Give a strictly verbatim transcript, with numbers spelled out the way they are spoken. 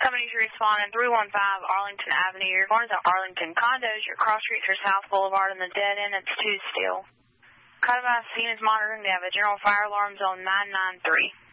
Company to respond in three one five Arlington Avenue. You're going to the Arlington condos. Your cross streets are South Boulevard and the dead end. It's two still. Codified scene is monitoring. They have a general fire alarm zone nine nine three.